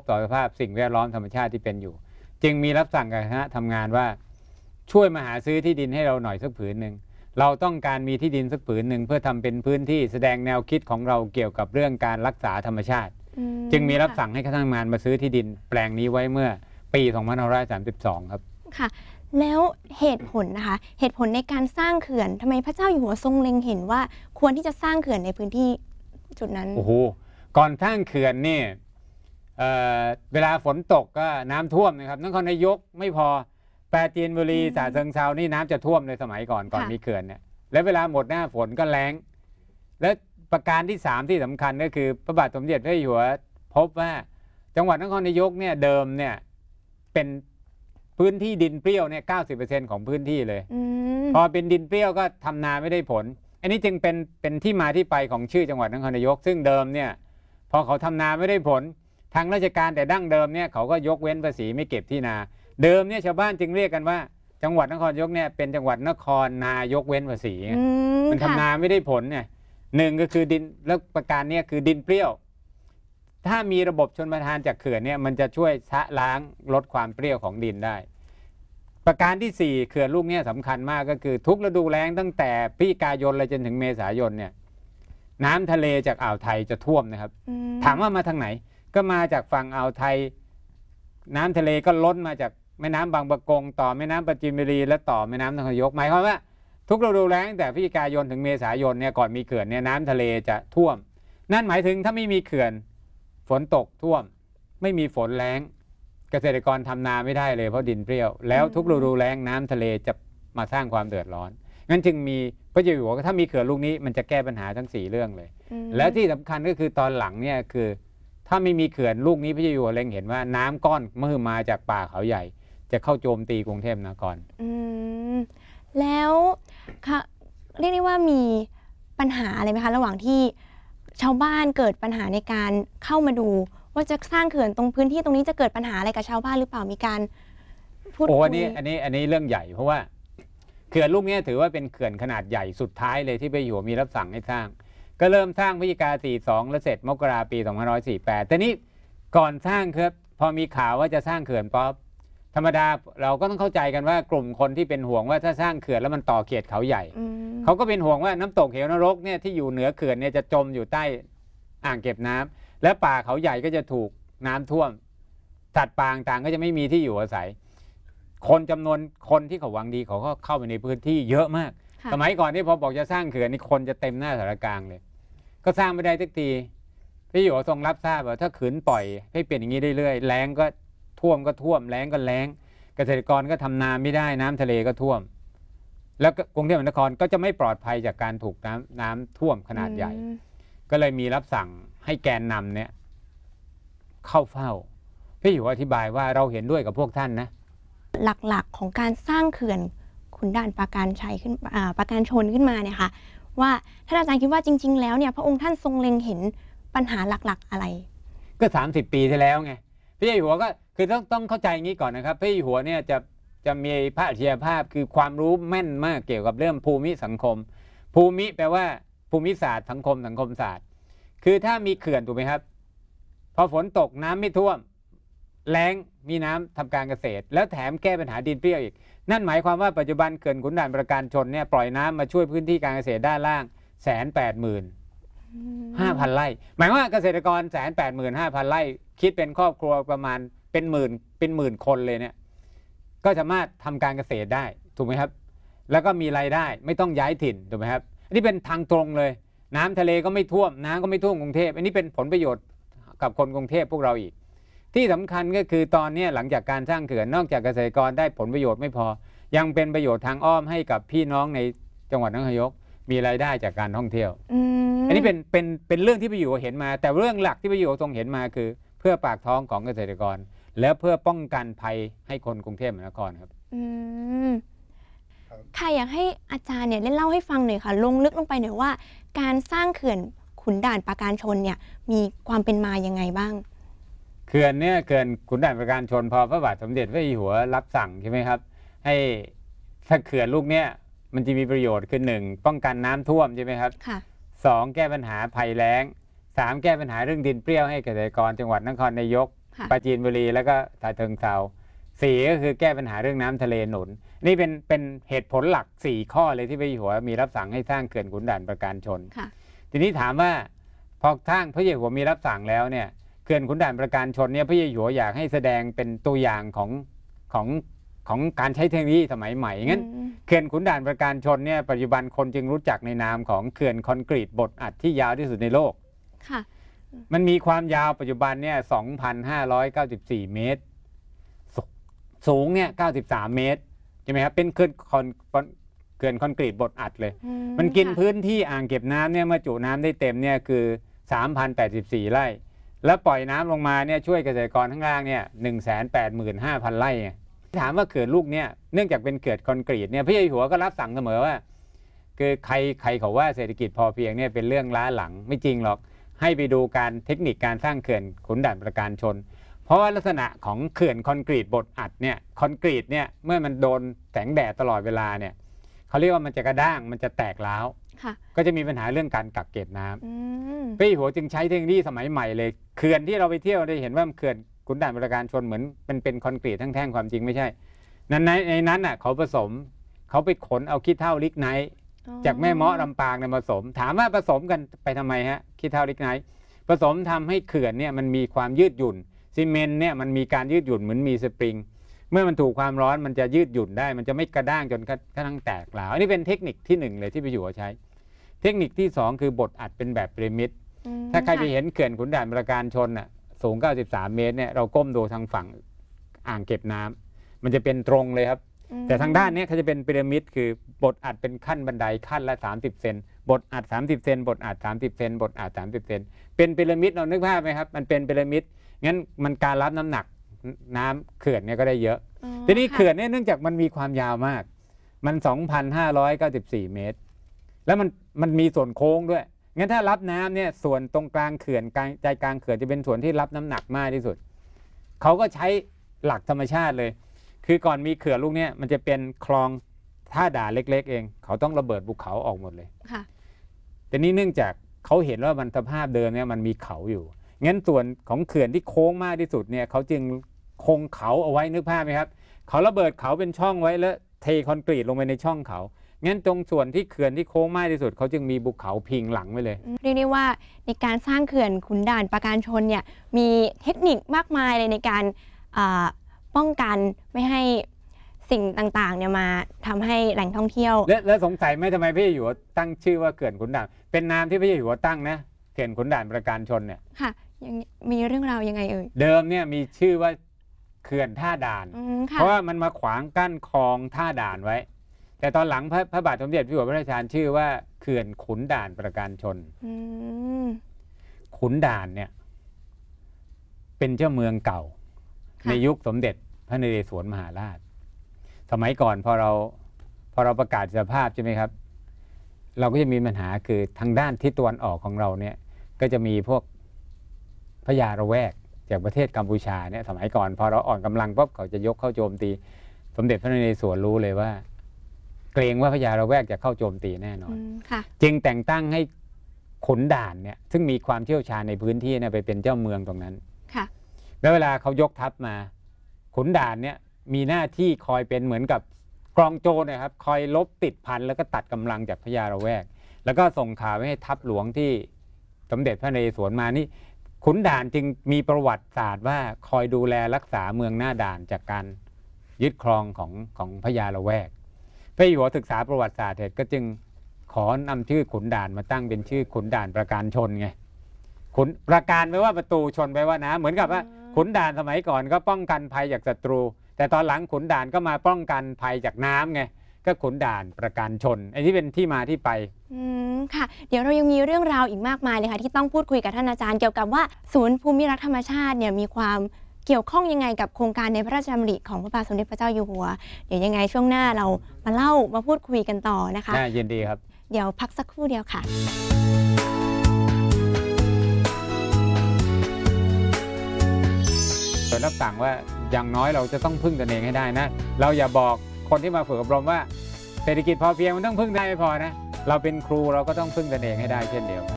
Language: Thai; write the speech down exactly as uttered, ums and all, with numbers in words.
ต่อสภาพสิ่งแวดล้อมธรรมชาติที่เป็นอยู่จึงมีรับสั่งกับคณะทำงานว่าช่วยมาหาซื้อที่ดินให้เราหน่อยสักผืนหนึ่งเราต้องการมีที่ดินสักผืนหนึ่งเพื่อทำเป็นพื้นที่แสดงแนวคิดของเราเกี่ยวกับเรื่องการรักษาธรรมชาติจึงมีรับสั่งให้คณะทำงานมาซื้อที่ดินแปลงนี้ไว้เมื่อปีสองพันห้าร้อยสามสิบสองครับค่ะแล้วเหตุผลนะคะเหตุผลในการสร้างเขื่อนทำไมพระเจ้าอยู่หัวทรงเล็งเห็นว่าควรที่จะสร้างเขื่อนในพื้นที่จุดนั้นโอ้โหก่อนสร้างเขื่อนนี่เอ่อเวลาฝนตกก็น้ำท่วมนะครับนครนายกไม่พอปราจีนบุรีฉะเชิงเทรานี่น้ำจะท่วมในสมัยก่อนก่อนมีเขื่อนเนี่ยและเวลาหมดหน้าฝนก็แล้งและประการที่สามที่สำคัญก็คือพระบาทสมเด็จพระเจ้าอยู่หัวพบว่าจังหวัดนครนายกเนี่ยเดิมเนี่ยเป็นพื้นที่ดินเปรี้ยวเนี่ยเก้าสิบเปอร์เซ็นต์ของพื้นที่เลยพอเป็นดินเปรี้ยวก็ทำนาไม่ได้ผลอันนี้จึงเป็นเป็นที่มาที่ไปของชื่อจังหวัดนครนายกซึ่งเดิมเนี่ยพอเขาทำนาไม่ได้ผลทางราชการแต่ดั้งเดิมเนี่ยเขาก็ยกเว้นภาษีไม่เก็บที่นาเดิมเนี่ยชาวบ้านจึงเรียกกันว่าจังหวัดนครนายกเนี่ยเป็นจังหวัดนครนายกเว้นภาษีมันทำนาไม่ได้ผลเนี่ยหนึ่งก็คือดินแล้วประการนี้คือดินเปรี้ยวถ้ามีระบบชลประทานจากเขื่อนเนี่ยมันจะช่วยชะล้างลดความเปรี้ยวของดินได้ประการที่สี่เขื่อนลูกนี้สำคัญมากก็คือทุกฤดูแล้งตั้งแต่พฤศจิกายนเลยจนถึงเมษายนเนี่ยน้ำทะเลจากอ่าวไทยจะท่วมนะครับถามว่ามาทางไหนก็มาจากฝั่งอ่าวไทยน้ำทะเลก็ล้นมาจากแม่น้ำบางปะกงต่อแม่น้ำปราจีนบุรีและต่อแม่น้ำนครนายกหมายความว่าทุกฤดูแล้งแต่พฤศจิกายนถึงเมษายนเนี่ยก่อนมีเขื่อนเนี่ยน้ำทะเลจะท่วมนั่นหมายถึงถ้าไม่มีเขื่อนฝนตกท่วมไม่มีฝนแล้งเกษตรกรทำนาไม่ได้เลยเพราะดินเปรี้ยวแล้วทุกฤดูแล้งน้ำทะเลจะมาสร้างความเดือดร้อนงั้นจึงมีพระเจ้าอยู่หัวถ้ามีเขื่อนลูกนี้มันจะแก้ปัญหาทั้งสี่เรื่องเลยแล้วที่สำคัญก็คือตอนหลังเนี่ยคือถ้าไม่มีเขื่อนลูกนี้พระเจ้าอยู่หัวเล็งเห็นว่าน้ำก้อนเมื่อมาจากป่าเขาใหญ่จะเข้าโจมตีกรุงเทพมหานครอืมแล้วค่ะเรียกได้ว่ามีปัญหาอะไรไหมคะระหว่างที่ชาวบ้านเกิดปัญหาในการเข้ามาดูว่าจะสร้างเขื่อนตรงพื้นที่ตรงนี้จะเกิดปัญหาอะไรกับชาวบ้านหรือเปล่ามีการพูดคุยโอ้อันนี้อันนี้อันนี้เรื่องใหญ่เพราะว่าเขื่อนลูกนี้ถือว่าเป็นเขื่อนขนาดใหญ่สุดท้ายเลยที่พระเจ้าอยู่หัวมีรับสั่งให้สร้างก็เริ่มสร้างพฤศจิกาสี่สิบสองแล้วเสร็จมกราปีสองพันห้าร้อยสี่สิบแปดแต่นี้ก่อนสร้างครับพอมีข่าวว่าจะสร้างเขื่อนป๊อปธรรมดาเราก็ต้องเข้าใจกันว่ากลุ่มคนที่เป็นห่วงว่าถ้าสร้างเขื่อนแล้วมันต่อเขตเขาใหญ่เขาก็เป็นห่วงว่าน้ำตกเหวนรกเนี่ยที่อยู่เหนือเขื่อนเนี่ยจะจมอยู่ใต้อ่างเก็บน้ำและป่าเขาใหญ่ก็จะถูกน้ำท่วมสัตว์ป่าต่างก็จะไม่มีที่อยู่อาศัยคนจำนวนคนที่เขาหวังดีเขาก็เข้าไปในพื้นที่เยอะมากสมัยก่อนที่พอบอกจะสร้างเขื่อนนี่คนจะเต็มหน้าสารกลางเลยก็สร้างไม่ได้สักทีพี่อยู่ทรงรับทราบว่าถ้าขืนปล่อยให้เป็นอย่างนี้เรื่อยๆแล้งก็ท่วมก็ท่วมแล้งก็แล้งเกษตรกรก็ทำนาไม่ได้น้ำทะเลก็ท่วมแล้วกรุงเทพมหานครก็จะไม่ปลอดภัยจากการถูกน้ำน้ำท่วมขนาดใหญ่ก็เลยมีรับสั่งให้แกนนำเนี่ยเข้าเฝ้าพี่อยู่อธิบายว่าเราเห็นด้วยกับพวกท่านนะหลักๆของการสร้างเขื่อนขุนด่านปราการชัยขึ้นปราการชนขึ้นมาเนี่ยค่ะว่าท่านอาจารย์คิดว่าจริงๆแล้วเนี่ยพระองค์ท่านทรงเล็งเห็นปัญหาหลักๆอะไรก็สามสิบปีที่แล้วไงพระเจ้าอยู่หัวก็คือต้องต้องเข้าใจอย่างนี้ก่อนนะครับพระเจ้าอยู่หัวเนี่ยจะจะมีพระอัจฉริยภาพคือความรู้แม่นมากเกี่ยวกับเรื่องภูมิสังคมภูมิแปลว่าภูมิศาสตร์สังคมสังคมศาสตร์คือถ้ามีเขื่อนถูกไหมครับพอฝนตกน้ำไม่ท่วมแล้งมีน้ำทำการเกษตรแล้วแถมแก้ปัญหาดินเปรี้ยวอีกนั่นหมายความว่าปัจจุบันเขื่อนขุนด่านปราการชนเนี่ยปล่อยน้ำมาช่วยพื้นที่การเกษตรด้านล่างแสนแปดหมื่นห้าพันไร่หมายว่าเกษตรกรแสนแปดหมื่นห้าพันไร่คิดเป็นครอบครัวประมาณเป็นหมื่นเป็นหมื่นคนเลยเนี่ยก็สามารถทำการเกษตรได้ถูกไหมครับแล้วก็มีรายได้ไม่ต้องย้ายถิ่นถูกไหมครับอันนี้เป็นทางตรงเลยน้ำทะเลก็ไม่ท่วมน้ำก็ไม่ท่วมกรุงเทพอันนี้เป็นผลประโยชน์กับคนกรุงเทพพวกเราอีกที่สำคัญก็คือตอนนี้หลังจากการสร้างเขื่อนนอกจากเกษตรกรได้ผลประโยชน์ไม่พอยังเป็นประโยชน์ทางอ้อมให้กับพี่น้องในจังหวัดนครนายกมีรายได้จากการท่องเที่ยว อ, อันนี้เป็นเป็นเป็นเรื่องที่พระอยู่เห็นมาแต่เรื่องหลักที่พระอยู่ทรงเห็นมาคือเพื่อปากท้องของเกษตรกรและเพื่อป้องกันภัยให้คนกรุงเทพมหานครครับอืมค่ะอยากให้อาจารย์เนี่ยเล่นเล่าให้ฟังหน่อยค่ะลงลึกลงไปหน่อยว่าการสร้างเขื่อนขุนด่านปราการชนเนี่ยมีความเป็นมายังไงบ้างเขื่อนเนี่ยเขื่อนขุนด่านปราการชนพอพระบาทสมเด็จพระเจ้าอยู่หัวรับสั่งใช่ไหมครับให้ถ้าเขื่อนลูกเนี้ยมันจะมีประโยชน์คือหนึ่งป้องกันน้ำท่วมใช่ไหมครับค่ะสองแก้ปัญหาภัยแล้งสามแก้ปัญหาเรื่องดินเปรี้ยวให้เกษตรกรจังหวัดนครนายกค่ะปราจีนบุรีแล้วก็ฉะเชิงเทราสี่ก็คือแก้ปัญหาเรื่องน้ำทะเลหนุนนี่เป็นเป็นเหตุผลหลักสี่ข้อเลยที่พระเจ้าอยู่หัวมีรับสั่งให้สร้างเขื่อนขุนด่านประการชนค่ะทีนี้ถามว่าพอสร้างพระเจ้าอยู่หัวมีรับสั่งแล้วเนี่ยเขื่อนขุนด่านประการชนเนี่ยพระเจ้าอยู่หัวอยากให้แสดงเป็นตัวอย่างของของของการใช้เทคโนโลยีสมัยใหม่งั้นอืมเขื่อนขุนด่านประการชนเนี่ยปัจจุบันคนจึงรู้จักในนามของเขื่อนคอนกรีตบดอัดที่ยาวที่สุดในโลกค่ะมันมีความยาวปัจจุบันเนี่ย สองพันห้าร้อยเก้าสิบสี่ เมตร สสูงเนี่ยเก้าสิบสาม เมตรใช่ไหมครับเป็นเขื่อนคอนเขื่อนคอนกรีตบดอัดเลยอืมันกินค่ะพื้นที่อ่างเก็บน้ำเนี่ยเมื่อจุน้ำได้เต็มเนี่ยคือ สามพันแปดสิบสี่ ไร่ แล้วปล่อยน้ำลงมาเนี่ยช่วยเกษตรกรข้างล่างเนี่ย หนึ่งแสนแปดหมื่นห้าพัน ไร่ไงถามว่าเขื่อนลูกเนี่ยเนื่องจากเป็นเขื่อนคอนกรีตเนี่ยพระเจ้าอยู่หัวก็รับสั่งเสมอว่าคือใครใครเขาว่าเศรษฐกิจพอเพียงเนี่ยเป็นเรื่องล้าหลังไม่จริงหรอกให้ไปดูการเทคนิคการสร้างเขื่อนขุนด่านประการชน เพราะว่าลักษณะของเขื่อนคอนกรีตบดอัดเนี่ยคอนกรีตเนี่ยเมื่อมันโดนแสงแดดตลอดเวลาเนี่ยเขาเรียกว่ามันจะกระด้างมันจะแตกร้าวค่ะก็จะมีปัญหาเรื่องการกักเก็บน้ำอืมพระเจ้าอยู่หัวจึงใช้เทคโนโลยีสมัยใหม่เลยเขื่อนที่เราไปเที่ยวได้เห็นว่าเขื่อนขุนด่านประการชนเหมือนเป็นเป็นคอนกรีตทั้งแท่งความจริงไม่ใช่นั้นในในนั้นอ่ะเขาผสมเขาไปขนเอาขี้เถ้าลิกไนท์จากแม่เมาะลำปางเนี่ยผสม ถามว่าผสมกันไปทำไมฮะขี้เถ้าลิกไนท์ผสมทำให้เขื่อนเนี่ยมันมีความยืดหยุ่นซีเมนต์เนี่ยมันมีการยืดหยุ่นเหมือนมีสปริงเมื่อมันถูกความร้อนมันจะยืดหยุ่นได้ มันจะไม่กระด้างจนกระทั่งแตกร้าวอันนี้เป็นเทคนิคที่หนึ่งเลยที่พระเจ้าอยู่หัวใช้ เทคนิคที่สองคือบดอัดเป็นแบบพีระมิดอืมถ้าใครไปค่ะเห็นเขื่อนขุนด่านประการชนน่ะสูงเก้าสิบสาม เมตรเนี่ยเราก้มดูทางฝั่งอ่างเก็บน้ำมันจะเป็นตรงเลยครับอืมแต่ทางด้านเนี้เขาจะเป็นพีระมิดคือบดอัดเป็นขั้นบันไดขั้นละสามสิบเซนบดอัดสามสิบเซนบดอัดสามสิบเซนบดอัดสามสิบเซนเป็นพีระมิดเรานึกภาพไหมครับมันเป็นพีระมิดงั้นมันการรับน้ำหนักน้ำเขื่อนเนี่ยก็ได้เยอะอ๋อทีนี้ค่ะเขื่อนเนี่ยเนื่องจากมันมีความยาวมากมัน สองพันห้าร้อยเก้าสิบสี่ เมตร แล้วมันมันมีส่วนโค้งด้วยงั้นถ้ารับน้ำเนี่ยส่วนตรงกลางเขื่อนกลางใจกลางเขื่อนจะเป็นส่วนที่รับน้ำหนักมากที่สุดเขาก็ใช้หลักธรรมชาติเลยคือก่อนมีเขื่อนลูกเนี้ยมันจะเป็นคลองท่าด่านเล็กๆเองเขาต้องระเบิดภูเขาออกหมดเลยค่ะแต่นี้เนื่องจากเขาเห็นว่ามันสภาพเดิมเนี่ยมันมีเขาอยู่งั้นส่วนของเขื่อนที่โค้งมากที่สุดเนี่ยเขาจึงคงเขาเอาไว้นึกภาพไหมครับเขาระเบิดเขาเป็นช่องไว้แล้วเทคอนกรีตลงไปในช่องเขางั้นตรงส่วนที่เขื่อนที่โค้งมากที่สุดเขาจึงมีภูเขาพิงหลังไว้เลยเรียกได้ว่าในการสร้างเขื่อนขุนด่านประการชนเนี่ยมีเทคนิคมากมายเลยในการอ่าป้องกันไม่ให้สิ่งต่างๆเนี่ยมาทำให้แหล่งท่องเที่ยวและและสงสัยไหมทำไมพระเจ้าอยู่หัวตั้งชื่อว่าเขื่อนขุนด่านเป็นนามที่พระเจ้าอยู่หัวตั้งนะเขื่อนขุนด่านประการชนเนี่ยค่ะยังมีเรื่องราวยังไงเอ่ยเดิมเนี่ยมีชื่อว่าเขื่อนท่าด่านอืมค่ะเพราะว่ามันมาขวางกั้นคลองท่าด่านไว้ แต่ตอนหลังพระพระบาทสมเด็จพระอยู่หัวพระราชทานชื่อว่าเขื่อนขุนด่านประการชนอืมขุนด่านเนี่ยเป็นเจ้าเมืองเก่าค่ะในยุคสมเด็จพระนเรศวรมหาราช สมัยก่อนพอเราพอเราประกาศสภาพใช่ไหมครับ เราก็จะมีปัญหาคือทางด้านทิศตะวันออกของเราเนี่ยก็จะมีพวกพญาระแวกจากประเทศกัมพูชาเนี่ยสมัยก่อนพอเราอ่อนกำลังปุ๊บเขาจะยกเข้าโจมตี สมเด็จพระนเรศวรรู้เลยว่า เกรงว่าพญาระแวกจะเข้าโจมตีแน่นอนอืมค่ะจึงแต่งตั้งให้ขุนด่านเนี่ยซึ่งมีความเชี่ยวชาญในพื้นที่เนี่ยไปเป็นเจ้าเมืองตรงนั้นค่ะแล้วเวลาเขายกทัพมา ขุนด่านเนี่ยมีหน้าที่คอยเป็นเหมือนกับกรองโจรนะครับคอยลบติดพันแล้วก็ตัดกำลังจากพญาระแวก แล้วก็ส่งข่าวไปให้ทัพหลวงที่สมเด็จพระนเรศวรมานี่ขุนด่านจึงมีประวัติศาสตร์ว่าคอยดูแลรักษาเมืองหน้าด่านจากการยึดครองของของพญาละแวกพระอยู่หัวศึกษาประวัติศาสตร์เสร็จก็จึงขอนำชื่อขุนด่านมาตั้งเป็นชื่อขุนด่านประการชนไงขุนประการแปลว่าประตูชนแปลว่าน้ำเหมือนกับว่าขุนด่านสมัยก่อนก็ป้องกันภัยจากศัตรู แต่ตอนหลังขุนด่านก็มาป้องกันภัยจากน้ำไงก็ขุนด่านประการชนไอ้ที่เป็นที่มาที่ไปอืมค่ะ เดี๋ยวเรายังมีเรื่องราวอีกมากมายเลยค่ะที่ต้องพูดคุยกับท่านอาจารย์เกี่ยวกับว่าศูนย์ภูมิรักธรรมชาติเนี่ยมีความเกี่ยวข้องยังไงกับโครงการในพระราชดำริของพระบาทสมเด็จพระเจ้าอยู่หัว เดี๋ยวยังไงช่วงหน้าเรามาเล่ามาพูดคุยกันต่อนะคะน่ายินดีครับเดี๋ยวพักสักครู่เดียวค่ะโดยรับสั่งว่าอย่างน้อยเราจะต้องพึ่งตนเองให้ได้นะ เราอย่าบอกคนที่มาฝึกอบรมว่าเศรษฐกิจพอเพียงมันต้องพึ่งได้ไม่พอนะ เราเป็นครูเราก็ต้องพึ่งตนเองให้ได้เช่นเดียวกัน